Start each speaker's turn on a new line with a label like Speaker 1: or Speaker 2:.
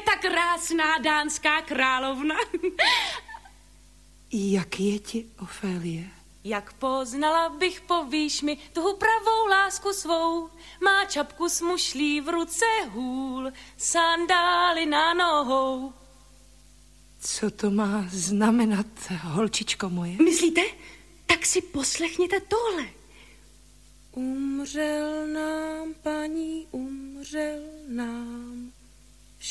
Speaker 1: ta krásná dánská královna.
Speaker 2: Jak je ti, Ofélie?
Speaker 1: Jak poznala bych, povíš mi, tu pravou lásku svou. Má čapku smušlí v ruce hůl, sandály na nohou.
Speaker 2: Co to má znamenat, holčičko moje?
Speaker 1: Myslíte? Tak si poslechněte tohle.
Speaker 2: Umřel nám, paní, umřel nám